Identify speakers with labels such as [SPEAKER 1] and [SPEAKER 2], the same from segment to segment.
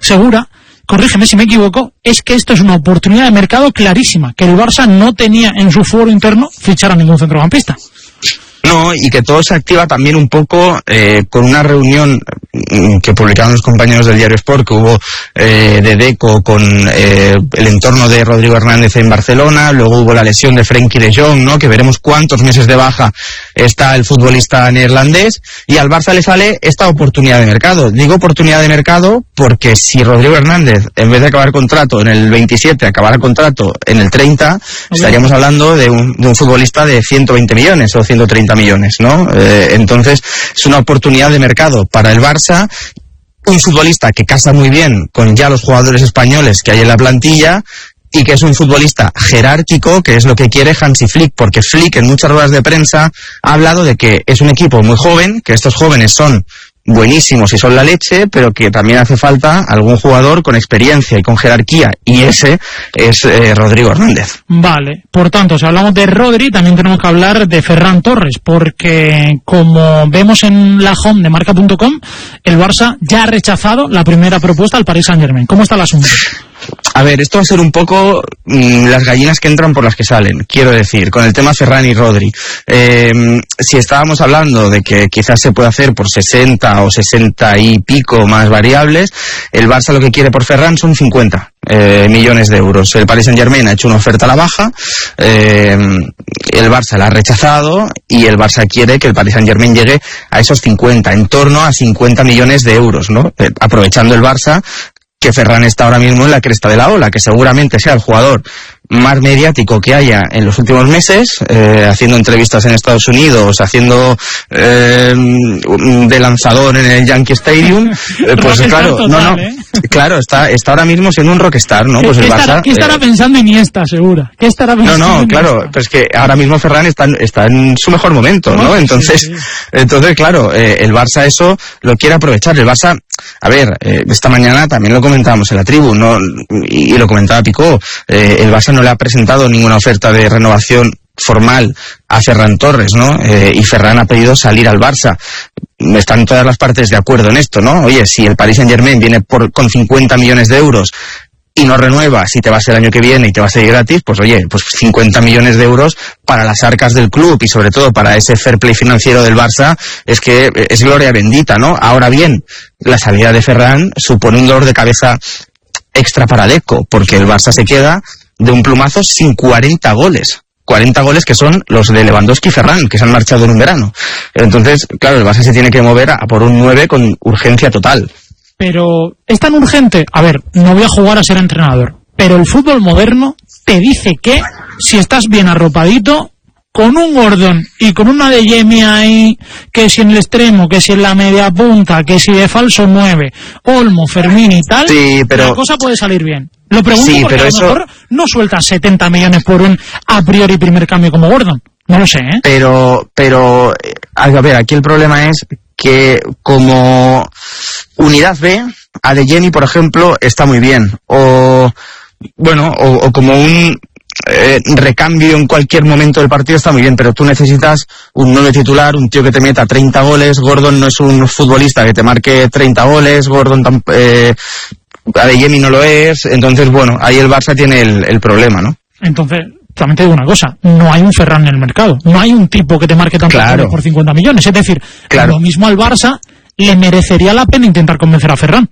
[SPEAKER 1] Segura, corrígeme si me equivoco, es que esto es una oportunidad de mercado clarísima, que el Barça no tenía en su foro interno fichar a ningún centrocampista.
[SPEAKER 2] No, y que todo se activa también un poco con una reunión que publicaron los compañeros del Diario Sport, que hubo de Deco con el entorno de Rodrigo Hernández en Barcelona, luego hubo la lesión de Frenkie de Jong, ¿no? Que veremos cuántos meses de baja está el futbolista neerlandés, y al Barça le sale esta oportunidad de mercado. Digo oportunidad de mercado porque si Rodrigo Hernández, en vez de acabar contrato en el 27, acabara contrato en el 30, estaríamos hablando de un futbolista de 120 millones o 130 millones, ¿no? Entonces es una oportunidad de mercado para el Barça, un futbolista que casa muy bien con ya los jugadores españoles que hay en la plantilla, y que es un futbolista jerárquico, que es lo que quiere Hansi Flick, porque Flick en muchas ruedas de prensa ha hablado de que es un equipo muy joven, que estos jóvenes son buenísimos y son la leche, pero que también hace falta algún jugador con experiencia y con jerarquía, y ese es Rodrigo Hernández.
[SPEAKER 1] Vale, por tanto, si hablamos de Rodri, también tenemos que hablar de Ferran Torres, porque como vemos en la home de marca.com, el Barça ya ha rechazado la primera propuesta al Paris Saint-Germain. ¿Cómo está el asunto?
[SPEAKER 2] A ver, esto va a ser un poco las gallinas que entran por las que salen, quiero decir, con el tema Ferran y Rodri. Si estábamos hablando de que quizás se puede hacer por 60 o 60 y pico más variables, el Barça lo que quiere por Ferran son 50 millones de euros. El Paris Saint-Germain ha hecho una oferta a la baja, el Barça la ha rechazado, y el Barça quiere que el Paris Saint-Germain llegue a esos 50, en torno a 50 millones de euros, ¿no? Aprovechando el Barça que Ferran está ahora mismo en la cresta de la ola, que seguramente sea el jugador más mediático que haya en los últimos meses, haciendo entrevistas en Estados Unidos, haciendo de lanzador en el Yankee Stadium, pues claro, total, claro, está ahora mismo siendo un rockstar, ¿no? Pues el Barça,
[SPEAKER 1] ¿qué estará pensando Iniesta, segura? ¿Qué estará pensando
[SPEAKER 2] claro, pues que ahora mismo Ferran está en su mejor momento, ¿no? Entonces, claro, el Barça eso lo quiere aprovechar. El Barça, a ver, esta mañana también lo comentábamos en la tribu, ¿no? Y lo comentaba Picó, el Barça no le ha presentado ninguna oferta de renovación formal a Ferran Torres, ¿no? Y Ferran ha pedido salir al Barça. Están todas las partes de acuerdo en esto, ¿no? Oye, si el Paris Saint-Germain viene con 50 millones de euros y no renueva, si te vas el año que viene y te vas a ir gratis, pues oye, pues 50 millones de euros para las arcas del club y sobre todo para ese fair play financiero del Barça, es que es gloria bendita, ¿no? Ahora bien, la salida de Ferran supone un dolor de cabeza extra para Deco, porque el Barça se queda de un plumazo sin 40 goles. 40 goles que son los de Lewandowski y Ferran, que se han marchado en un verano. Entonces, claro, el Barça se tiene que mover a por un 9 con urgencia total.
[SPEAKER 1] Pero es tan urgente. A ver, no voy a jugar a ser entrenador, pero el fútbol moderno te dice que si estás bien arropadito, con un Gordon y con una de Jamie ahí, que si en el extremo, que si en la media punta, que si de falso 9, Olmo, Fermín y tal, sí, pero la cosa puede salir bien. Lo pregunto porque a lo mejor no sueltas 70 millones por un a priori primer cambio como Gordon. No lo sé, ¿eh?
[SPEAKER 2] Pero, a ver, aquí el problema es que como unidad B, Adeyemi, por ejemplo, está muy bien. O como un recambio en cualquier momento del partido está muy bien, pero tú necesitas un 9 titular, un tío que te meta 30 goles. Gordon no es un futbolista que te marque 30 goles, Adeyemi no lo es, entonces bueno, ahí el Barça tiene el problema, ¿no?
[SPEAKER 1] Entonces, también te digo una cosa, no hay un Ferran en el mercado, no hay un tipo que te marque tantos goles por 50 millones, es decir, lo mismo al Barça le merecería la pena intentar convencer a Ferran.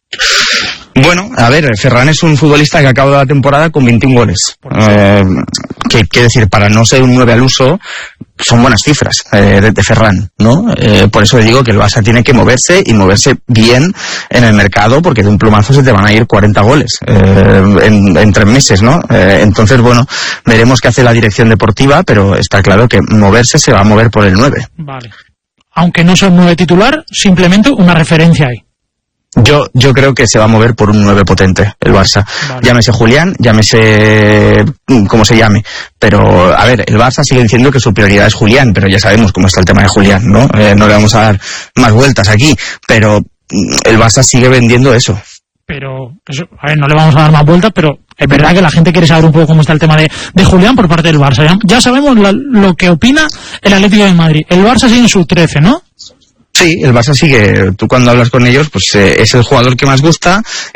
[SPEAKER 2] Bueno, a ver, Ferran es un futbolista que acaba la temporada con 21 goles. Que quiere decir, para no ser un 9 al uso, son buenas cifras de Ferran, ¿no? Por eso le digo que el Barça tiene que moverse y moverse bien en el mercado, porque de un plumazo se te van a ir 40 goles en 3 meses, ¿no? Entonces, bueno, veremos qué hace la dirección deportiva, pero está claro que moverse se va a mover por el 9.
[SPEAKER 1] Vale. Aunque no sea un 9 titular, simplemente una referencia ahí.
[SPEAKER 2] Yo creo que se va a mover por un 9 potente el Barça. Vale. Llámese Julián, llámese como se llame. Pero, a ver, el Barça sigue diciendo que su prioridad es Julián, pero ya sabemos cómo está el tema de Julián, ¿no? No le vamos a dar más vueltas aquí, pero el Barça sigue vendiendo eso.
[SPEAKER 1] Pero, a ver, no le vamos a dar más vueltas, pero es verdad que la gente quiere saber un poco cómo está el tema de Julián por parte del Barça. Ya sabemos lo que opina el Atlético de Madrid. El Barça sigue en su 13, ¿no?
[SPEAKER 2] Sí, el Barça sigue, tú cuando hablas con ellos, pues es el jugador que más gusta,